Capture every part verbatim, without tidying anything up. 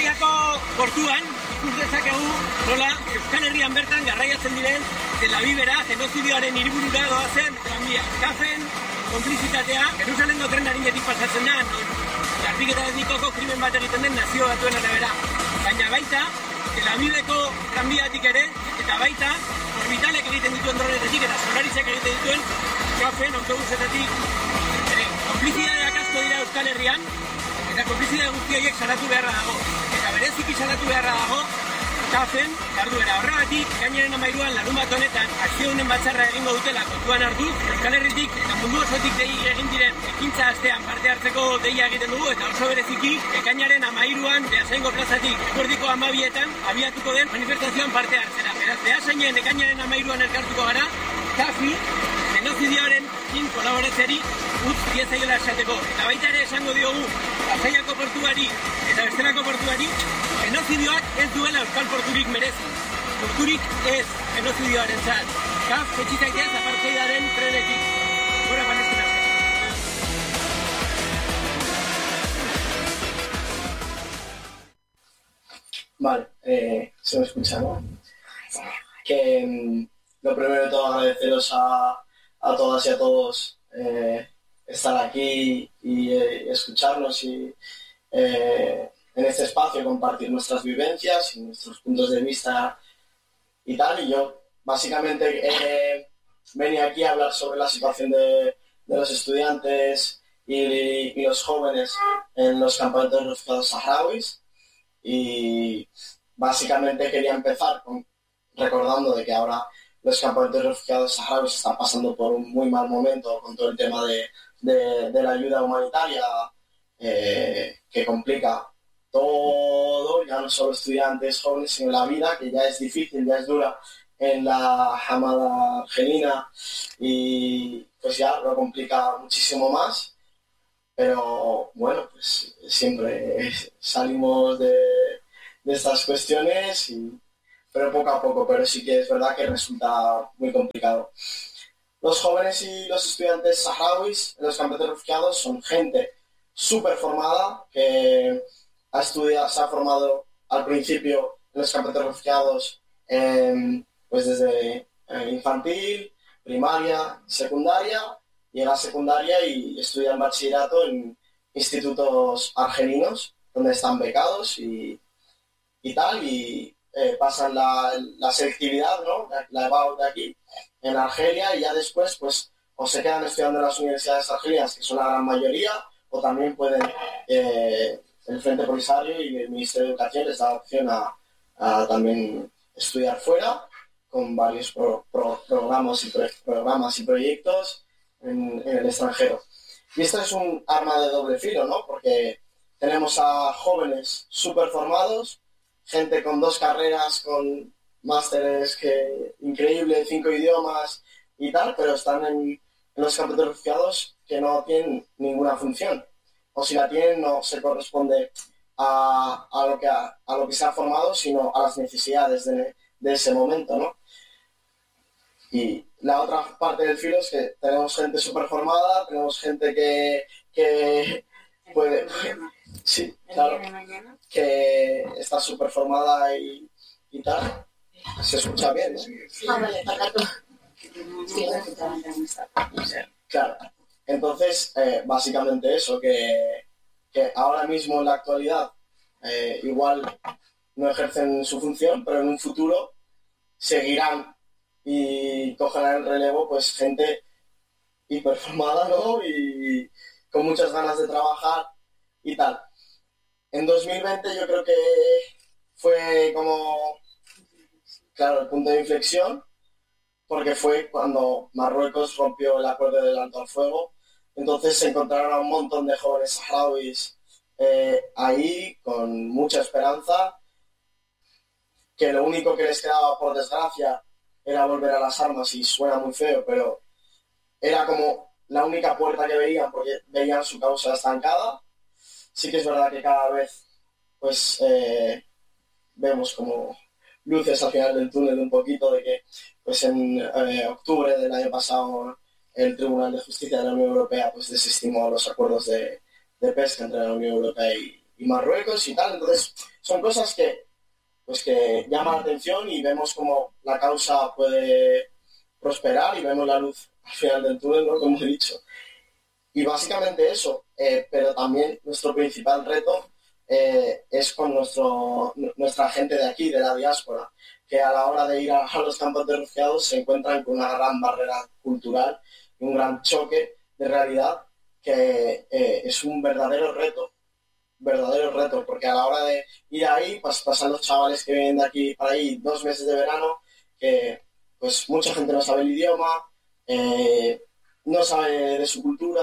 Pasaiako portuan ikus dezakegu nola Euskal Herrian bertan garraiatzen diren Tel Avivera genozidioaren hiriburura doazen tranbia. Kafen konplizitatea Jerusalendo tren harinetik pasatzen da, non Gardik eta Erdikoko krimen bat egiten den nazio batuen arabera. Baina baita Tel Aviveko tranbiatik ere, eta baita orbitalek egiten dituen dronetetik eta Solarisek egiten dituen kafen autobusetatik ere. Konplizidadeak asko dira Euskal Herrian, eta konplizidade guzti horiek salatu beharra dago. Eta bereziki salatu beharra dago, kafen, jarduera horregatik, gainaren amairuan larun bat honetan, akziodunen batzarra egingo dutela kontuan hartuz, Euskal Herritik eta mundu osotik dei egin diren ekintza astean parte hartzeko deia egiten dugu, eta oso bereziki, ekainaren amairuan, Beasaingo plazatik, eguerdiko amabietan, abiatuko den manifestazioan parte hartzera. Beraz, Beasainen ekainaren amairuan elkartuko gara, kafi, genozidioaren in kolaboratzeari utz diezaiola esateko. Eta baita ere esango diogu Pasaiako portuari eta bestelako portuari genozidioak ez duela euskal porturik merezi. Porturik ez genozidioaren zat. Kaf, etxitaitez apartheidaren trenetik. Gora Palestina. Vale, eh, se me escucha, ¿no? Que mm, lo primero de todo agradeceros a, a todas y a todos eh, estar aquí y eh, escucharnos y eh, en este espacio compartir nuestras vivencias y nuestros puntos de vista y tal. Y yo básicamente eh, venía aquí a hablar sobre la situación de, de los estudiantes y, y los jóvenes en los campamentos de refugiados saharauis. Y básicamente quería empezar con, recordando de que ahora los campamentos de refugiados saharauis están pasando por un muy mal momento con todo el tema de, de, de la ayuda humanitaria eh, que complica todo, ya no solo estudiantes, jóvenes, sino la vida, que ya es difícil, ya es dura en la Hamada argelina y pues ya lo complica muchísimo más. Pero bueno, pues siempre salimos de, de estas cuestiones, y, pero poco a poco, pero sí que es verdad que resulta muy complicado. Los jóvenes y los estudiantes saharauis en los campos de refugiados son gente súper formada, que ha estudiado, se ha formado al principio en los campos de refugiados eh, pues desde eh, infantil, primaria, secundaria. Llega a secundaria y estudian bachillerato en institutos argelinos, donde están becados y, y tal, y eh, pasan la, la selectividad, ¿no? La E B A U de aquí, en Argelia, y ya después, pues, o se quedan estudiando en las universidades argelinas, que son la gran mayoría, o también pueden, eh, el Frente Polisario y el Ministerio de Educación les da opción a, a también estudiar fuera, con varios pro, pro, programas, y pro, programas y proyectos, En, en el extranjero. Y esto es un arma de doble filo, ¿no? Porque tenemos a jóvenes súper formados, gente con dos carreras, con másteres que increíble, cinco idiomas y tal, pero están en, en los campos de refugiados que no tienen ninguna función. O si la tienen, no se corresponde a, a, lo, que a, a lo que se ha formado, sino a las necesidades de, de ese momento, ¿no? Y la otra parte del filo es que tenemos gente súper formada, tenemos gente que, que puede... Sí, claro, que está súper formada y, y tal. Se escucha bien, ¿no? Ah, vale, para tú. Claro. Entonces, eh, básicamente eso, que, que ahora mismo en la actualidad eh, igual no ejercen su función, pero en un futuro seguirán y cogerán el relevo, pues gente hiperformada, ¿no? Y con muchas ganas de trabajar y tal. En dos mil veinte yo creo que fue como, claro, el punto de inflexión, porque fue cuando Marruecos rompió el acuerdo del alto al fuego. Entonces se encontraron a un montón de jóvenes saharauis eh, ahí con mucha esperanza, que lo único que les quedaba, por desgracia, era volver a las armas, y suena muy feo, pero era como la única puerta que veían, porque veían su causa estancada. Sí que es verdad que cada vez pues eh, vemos como luces al final del túnel un poquito, de que pues en eh, octubre del año pasado el Tribunal de Justicia de la Unión Europea pues desestimó los acuerdos de, de pesca entre la Unión Europea y, y Marruecos y tal. Entonces, son cosas que, pues, que llaman la atención y vemos cómo la causa puede prosperar y vemos la luz al final del túnel, ¿no? Como he dicho. Y básicamente eso, eh, pero también nuestro principal reto eh, es con nuestro, nuestra gente de aquí, de la diáspora, que a la hora de ir a, a los campos de refugiados se encuentran con una gran barrera cultural y un gran choque de realidad que eh, es un verdadero reto, verdadero reto, porque a la hora de ir ahí, pues pasan los chavales que vienen de aquí para ahí dos meses de verano, que pues mucha gente no sabe el idioma, eh, no sabe de su cultura,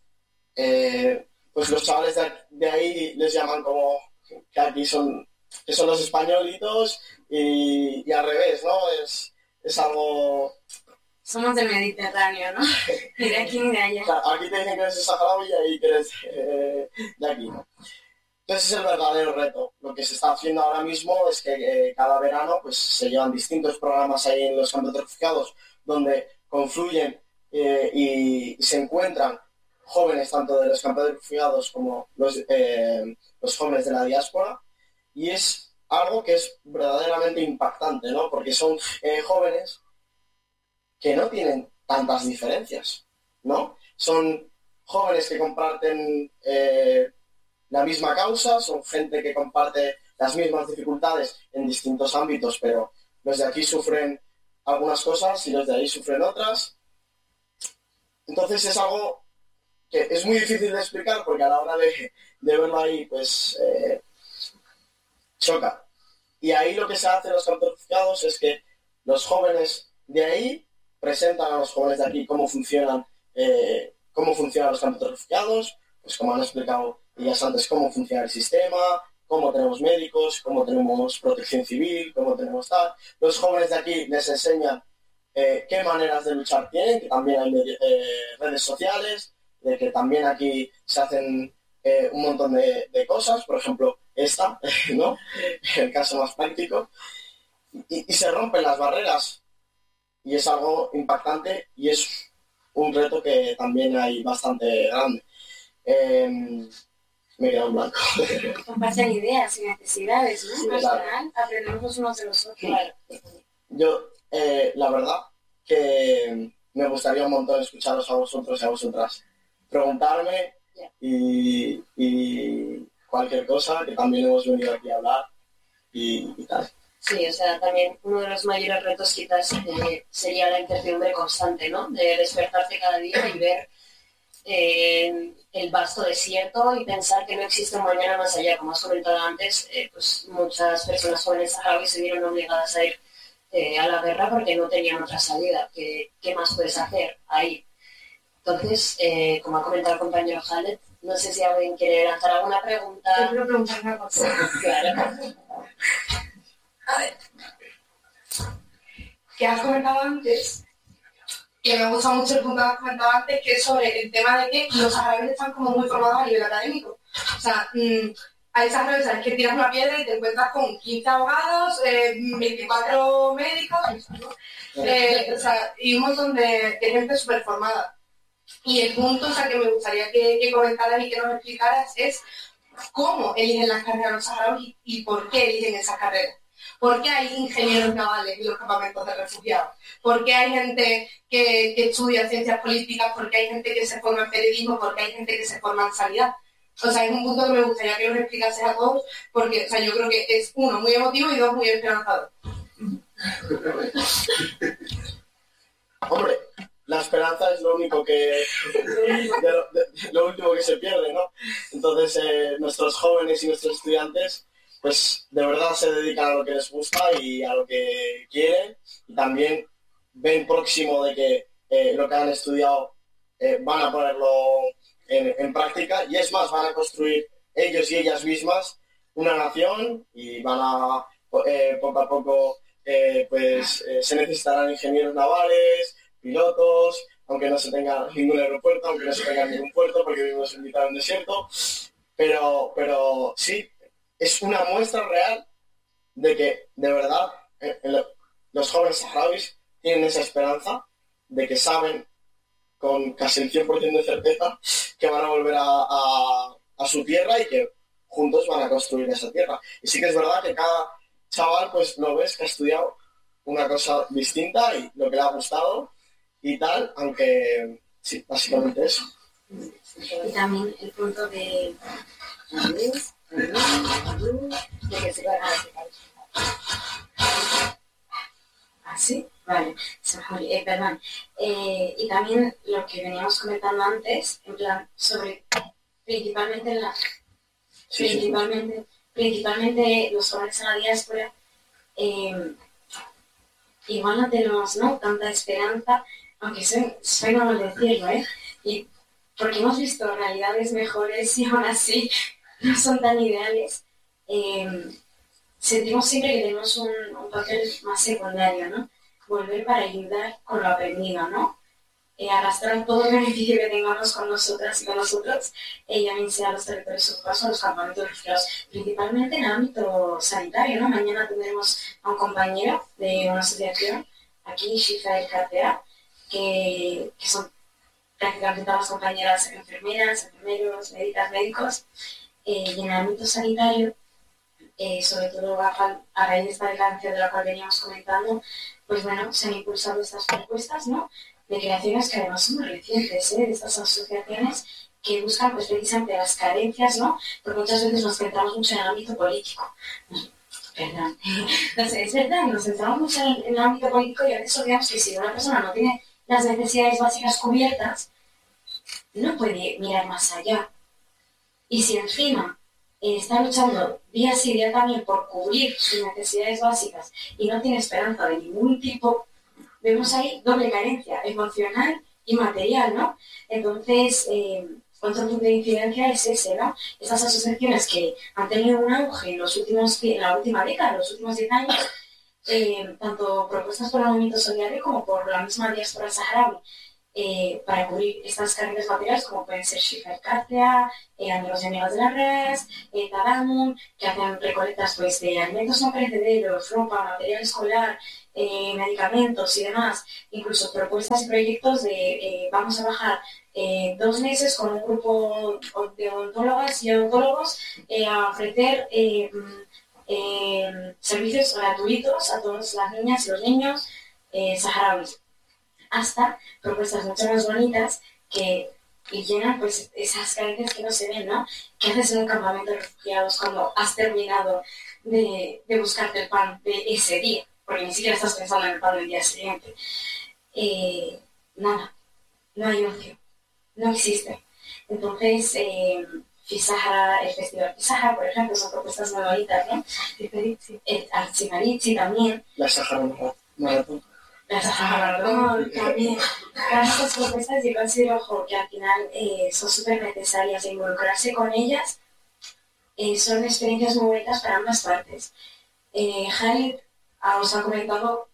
eh, pues los chavales de, de ahí les llaman como que aquí son, que son los españolitos y, y al revés, ¿no? Es, es algo... Somos del Mediterráneo, ¿no? Ni de aquí ni de allá. Claro, aquí te dicen que eres de saharaui y ahí que eres eh, de aquí, ¿no? Entonces es el verdadero reto. Lo que se está haciendo ahora mismo es que eh, cada verano pues, se llevan distintos programas ahí en los campos de refugiados donde confluyen eh, y, y se encuentran jóvenes tanto de los campos de refugiados como los, eh, los jóvenes de la diáspora, y es algo que es verdaderamente impactante, ¿no? Porque son eh, jóvenes que no tienen tantas diferencias, ¿no? Son jóvenes que comparten eh, la misma causa, son gente que comparte las mismas dificultades en distintos ámbitos, pero los de aquí sufren algunas cosas y los de ahí sufren otras. Entonces es algo que es muy difícil de explicar porque a la hora de, de verlo ahí, pues eh, choca. Y ahí lo que se hace en los campos de refugiados es que los jóvenes de ahí presentan a los jóvenes de aquí cómo funcionan, eh, cómo funcionan los campos de refugiados, pues como han explicado días antes, cómo funciona el sistema, cómo tenemos médicos, cómo tenemos protección civil, cómo tenemos tal. Los jóvenes de aquí les enseñan eh, qué maneras de luchar tienen, que también hay eh, redes sociales, de que también aquí se hacen eh, un montón de, de cosas, por ejemplo, esta, ¿no? El caso más práctico, y, y se rompen las barreras, y es algo impactante y es un reto que también hay bastante grande. Eh, me he quedado en blanco. Comparten ideas y necesidades, ¿no? Sí, Personal, claro. aprendemos los unos de los otros. Claro. Yo, eh, la verdad, que me gustaría un montón escucharos a vosotros y a vosotras preguntarme Yeah. y, y cualquier cosa, que también hemos venido aquí a hablar y, y tal. Sí, o sea, también uno de los mayores retos quizás eh, sería la incertidumbre constante, ¿no? De despertarte cada día y ver eh, el vasto desierto y pensar que no existe un mañana más allá. Como has comentado antes, eh, pues muchas personas jóvenes saharauis se vieron obligadas a ir eh, a la guerra porque no tenían otra salida. ¿Qué, qué más puedes hacer ahí? Entonces, eh, como ha comentado el compañero Khaled, no sé si alguien quiere lanzar alguna pregunta. Yo quiero preguntar una cosa. Claro. A ver, que has comentado antes, que me gusta mucho el punto que has comentado antes, que es sobre el tema de que los saharauis están como muy formados a nivel académico. O sea, mmm, hay saharauis, sabes que tiras una piedra y te encuentras con quince abogados, eh, veinticuatro médicos, ¿no? eh, o sea, y un montón de, de gente súper formada. Y el punto, o sea, que me gustaría que, que comentaras y que nos explicaras es cómo eligen las carreras los saharauis y por qué eligen esas carreras. ¿Por qué hay ingenieros navales en los campamentos de refugiados? ¿Por qué hay gente que, que estudia ciencias políticas? ¿Por qué hay gente que se forma en periodismo? ¿Por qué hay gente que se forma en sanidad? O sea, es un punto que me gustaría que nos explicases a todos, porque o sea, yo creo que es, uno, muy emotivo y dos, muy esperanzador. Hombre, la esperanza es lo único que... de lo, de, lo último que se pierde, ¿no? Entonces, eh, nuestros jóvenes y nuestros estudiantes pues de verdad se dedican a lo que les gusta y a lo que quieren, y también ven próximo de que eh, lo que han estudiado eh, van a ponerlo en, en práctica, y es más, van a construir ellos y ellas mismas una nación y van a eh, poco a poco eh, pues eh, se necesitarán ingenieros navales, pilotos, aunque no se tenga ningún aeropuerto, aunque no se tenga ningún puerto porque vivimos en mitad de un desierto, pero, pero sí, es una muestra real de que, de verdad, eh, los jóvenes saharauis tienen esa esperanza de que saben con casi el cien por ciento de certeza que van a volver a, a, a su tierra y que juntos van a construir esa tierra. Y sí que es verdad que cada chaval, pues lo ves que ha estudiado una cosa distinta y lo que le ha gustado y tal, aunque sí, básicamente eso. Y también el punto de... de que se va a... ¿Ah, sí? Vale, eh, perdón. Eh, y también lo que veníamos comentando antes, en plan, sobre principalmente la... Sí, principalmente, sí. principalmente los jóvenes en la diáspora, eh, igual no tenemos, ¿no?, tanta esperanza, aunque soy, soy mal decirlo, ¿eh? Y porque hemos visto realidades mejores y aún así no son tan ideales, eh, sentimos siempre que tenemos un, un papel más secundario, ¿no? Volver para ayudar con lo aprendido, ¿no? Eh, arrastrar todo el beneficio que tengamos con nosotras y con nosotros, eh, ya bien sea a los territorios ocupados o a los campamentos refugiados, principalmente en el ámbito sanitario, ¿no? Mañana tendremos a un compañero de una asociación, aquí, Shifa del K T A, que, que son prácticamente todas las compañeras enfermeras, enfermeros, médicas, médicos, eh, y en el ámbito sanitario, eh, sobre todo a, a raíz de esta decadencia de la cual veníamos comentando, pues bueno, se han impulsado estas propuestas, ¿no?, de creaciones que además son muy recientes, ¿eh?, de estas asociaciones que buscan pues precisamente las carencias, ¿no?, porque muchas veces nos centramos mucho en el ámbito político. Perdón. No sé, es verdad, nos centramos mucho en el, en el ámbito político y a veces olvidamos que si una persona no tiene las necesidades básicas cubiertas, no puede mirar más allá. Y si encima eh, está luchando día sí día también por cubrir sus necesidades básicas y no tiene esperanza de ningún tipo, vemos ahí doble carencia, emocional y material, ¿no? Entonces, eh, otro punto de incidencia es ese, ¿no? Estas asociaciones que han tenido un auge en, los últimos, en la última década, en los últimos diez años, eh, tanto propuestas por el movimiento solidario como por la misma diáspora saharaui, eh, para cubrir estas carencias materiales, como pueden ser Shifa el K T A, eh, Amigos y Amigas de la Ras, eh, Tadamun, que hacen recolectas pues, de alimentos no perecederos, ropa, material escolar, eh, medicamentos y demás, incluso propuestas y proyectos de eh, vamos a bajar eh, dos meses con un grupo de odontólogas y odontólogos eh, a ofrecer eh, eh, servicios gratuitos a todas las niñas y los niños eh, saharauis, hasta propuestas mucho más bonitas que y llenan pues esas carencias que no se ven, ¿no? ¿Qué haces en un campamento de refugiados cuando has terminado de, de buscarte el pan de ese día? Porque ni siquiera estás pensando en el pan del día siguiente. Eh, nada, no hay ocio, no existe. Entonces, eh, Fisahara, el Festival Fisahara, por ejemplo, son propuestas muy bonitas, ¿no? El Archimarichi también. La Sahara Maratón. La Sahara Maratón también. Todas estas propuestas yo considero ojo, que al final eh, son súper necesarias e involucrarse con ellas eh, son experiencias muy bonitas para ambas partes. Eh, Khalid os ha comentado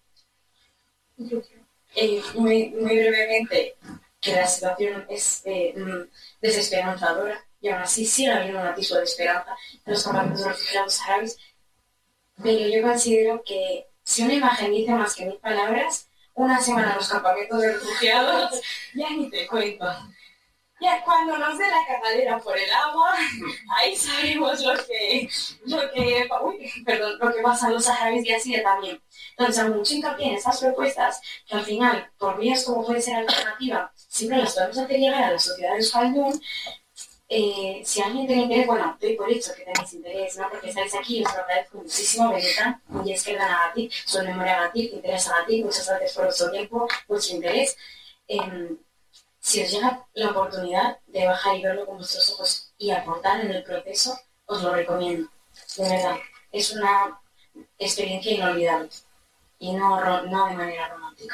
eh, muy, muy brevemente que la situación es eh, desesperanzadora y aún así sigue habiendo un atisbo de esperanza en los campamentos de refugiados saharauis, pero yo considero que si una imagen dice más que mil palabras, una semana en los campamentos de refugiados, ya ni te cuento. Ya cuando nos dé la cagadera por el agua, ahí sabremos lo que, lo que, uy, perdón, lo que pasa en los saharauis y así de también. Entonces, hago mucho hincapié en estas propuestas, que al final, por vías como puede ser alternativa, siempre las podemos hacer llegar a la sociedad de Euskaldun. Eh, si alguien tiene interés, bueno, doy por hecho que tenéis interés, ¿no? Porque estáis aquí, os lo agradezco muchísimo, Benita, y es que dan a ti, su memoria a ti, interesa a ti, muchas gracias por vuestro tiempo, vuestro interés. Eh, Si os llega la oportunidad de bajar y verlo con vuestros ojos y aportar en el proceso, os lo recomiendo. De verdad, es una experiencia inolvidable. Y no, no de manera romántica.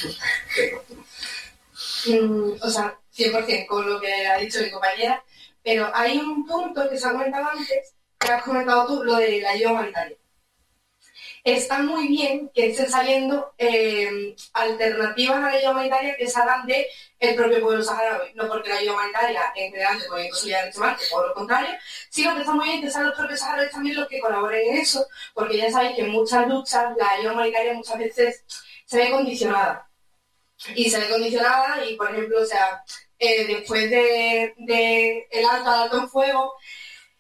mm, o sea, cien por ciento con lo que ha dicho mi compañera, pero hay un punto que se ha comentado antes, que has comentado tú, lo de la ayuda humanitaria. Está muy bien que estén saliendo eh, alternativas a la ayuda humanitaria que salgan del propio pueblo saharaui. No porque la ayuda humanitaria en general de Movimiento Solidario esté mal, por lo contrario, sino que está muy bien que sean los propios saharauis también los que colaboren en eso, porque ya sabéis que en muchas luchas la ayuda humanitaria muchas veces se ve condicionada. Y se ve condicionada y, por ejemplo, o sea, eh, después de, de el alto, alto en fuego,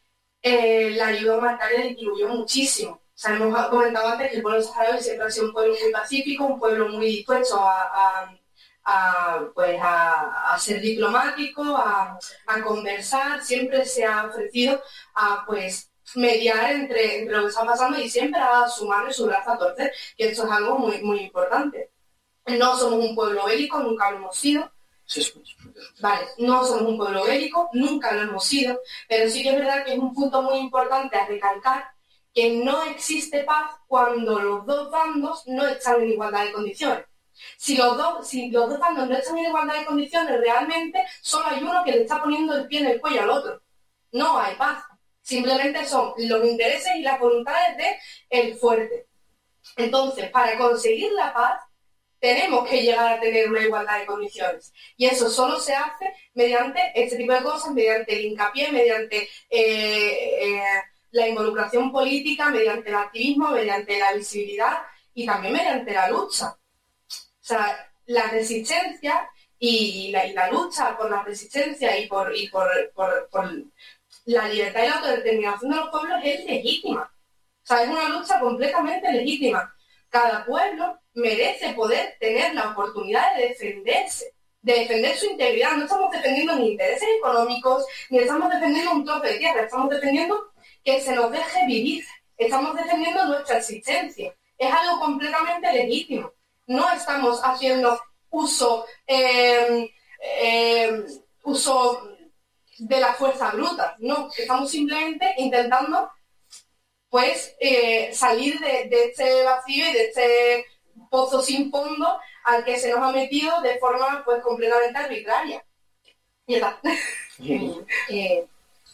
eh, la ayuda humanitaria disminuyó muchísimo. O sea, hemos comentado antes que el pueblo saharaui siempre ha sido un pueblo muy pacífico, un pueblo muy dispuesto a, a, a, pues a, a ser diplomático, a, a conversar, siempre se ha ofrecido a pues mediar entre, entre lo que está pasando y siempre a su mano y su brazo a torcer, que esto es algo muy, muy importante. No somos un pueblo bélico, nunca lo hemos sido. Vale, no somos un pueblo bélico, nunca lo hemos sido, pero sí que es verdad que es un punto muy importante a recalcar que no existe paz cuando los dos bandos no están en igualdad de condiciones. Si los dos, si los dos bandos no están en igualdad de condiciones, realmente solo hay uno que le está poniendo el pie en el cuello al otro. No hay paz. Simplemente son los intereses y las voluntades del fuerte. Entonces, para conseguir la paz, tenemos que llegar a tener una igualdad de condiciones. Y eso solo se hace mediante este tipo de cosas, mediante el hincapié, mediante eh, eh, la involucración política, mediante el activismo, mediante la visibilidad y también mediante la lucha. O sea, la resistencia y la, y la lucha por la resistencia y por, y por, por, por la libertad y la autodeterminación de los pueblos es legítima. O sea, es una lucha completamente legítima. Cada pueblo merece poder tener la oportunidad de defenderse, de defender su integridad. No estamos defendiendo ni intereses económicos, ni estamos defendiendo un trozo de tierra, estamos defendiendo que se nos deje vivir, estamos defendiendo nuestra existencia. Es algo completamente legítimo. No estamos haciendo uso, eh, eh, uso de la fuerza bruta, no, estamos simplemente intentando pues eh, salir de, de este vacío y de este pozo sin fondo al que se nos ha metido de forma pues completamente arbitraria. Y ya está. eh,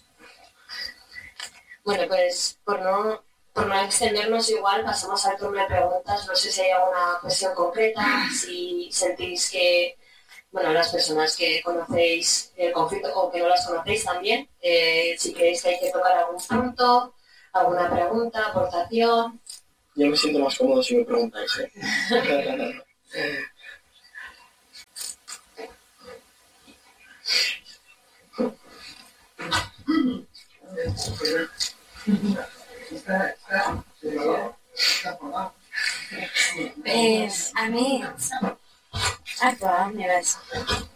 bueno, pues por no, por no extendernos igual, pasamos al turno de preguntas. No sé si hay alguna cuestión concreta, si sentís que, bueno, las personas que conocéis el conflicto o que no las conocéis también, eh, si queréis que hay que tocar algún punto, alguna pregunta, aportación. Yo me siento más cómodo si me preguntáis, ¿eh? Pues a mí... Ah, claro, me ves.